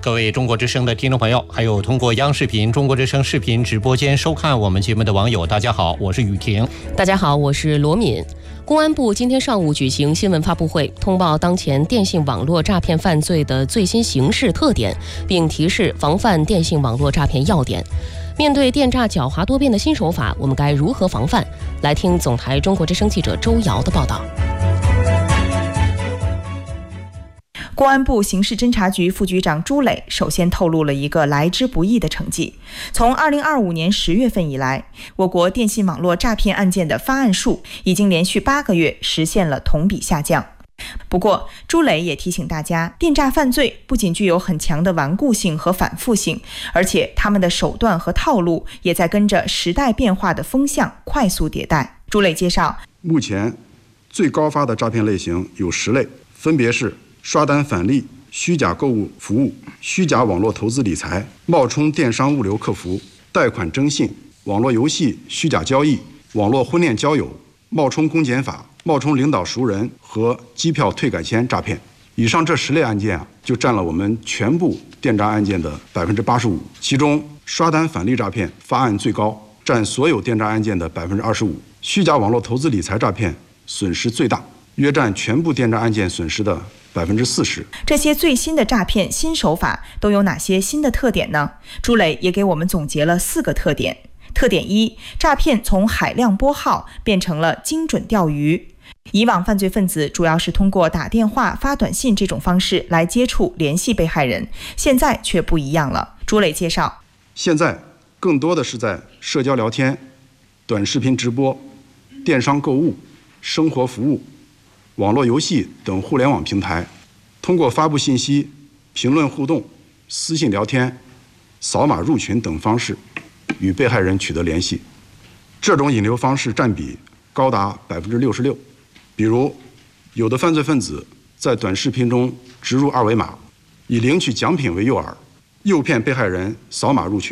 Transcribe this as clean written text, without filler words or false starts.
各位中国之声的听众朋友，还有通过央视频、中国之声视频直播间收看我们节目的网友，大家好，我是雨婷。 大家好，我是罗敏。公安部今天上午举行新闻发布会，通报当前电信网络诈骗犯罪的最新形势特点，并提示防范电信网络诈骗要点。面对电诈狡猾多变的新手法，我们该如何防范？来听总台中国之声记者周瑶的报道。 公安部刑事侦查局副局长朱磊首先透露了一个来之不易的成绩。从2025年10月份以来，我国电信网络诈骗案件的发案数已经连续8个月实现了同比下降。不过，朱磊也提醒大家，电诈犯罪不仅具有很强的顽固性和反复性，而且他们的手段和套路也在跟着时代变化的风向快速迭代。朱磊介绍， 目前最高发的诈骗类型有10类，分别是刷单返利、虚假购物服务、虚假网络投资理财、冒充电商物流客服、贷款征信、网络游戏虚假交易、网络婚恋交友、冒充公检法、冒充领导熟人和机票退改签诈骗。以上这10类案件就占了我们全部电诈案件的85%，其中刷单返利诈骗发案最高，占所有电诈案件的25%，虚假网络投资理财诈骗损失最大，约占全部电诈案件损失的40%。 这些最新的诈骗新手法都有哪些新的特点呢？朱磊也给我们总结了4个特点。特点1，诈骗从海量拨号变成了精准钓鱼。以往犯罪分子主要是通过打电话、发短信这种方式来接触联系被害人，现在却不一样了。朱磊介绍， 现在更多的是在社交聊天、短视频直播、电商购物、生活服务、网络游戏等互联网平台，通过发布信息、评论互动、私信聊天、扫码入群等方式与被害人取得联系。这种引流方式占比高达66%。比如，有的犯罪分子在短视频中植入2维码，以领取奖品为诱饵，诱骗被害人扫码入群。